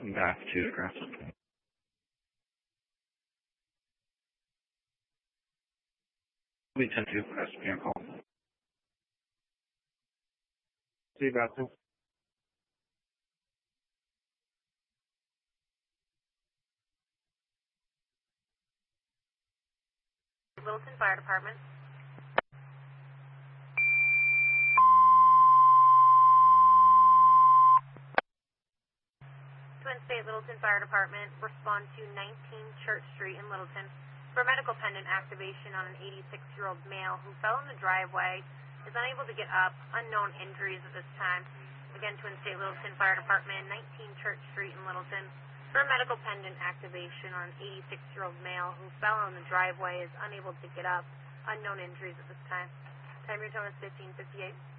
Bath to address. We tend to SPM call. See about this. Littleton Fire Department. Twin State Littleton Fire Department, respond to 19 Church Street in Littleton for medical pendant activation on an 86-year-old male who fell in the driveway, is unable to get up, unknown injuries at this time. Again, Twin State Littleton Fire Department, 19 Church Street in Littleton for medical pendant activation on an 86-year-old male who fell in the driveway, is unable to get up, unknown injuries at this time. Time your tone is 15:58.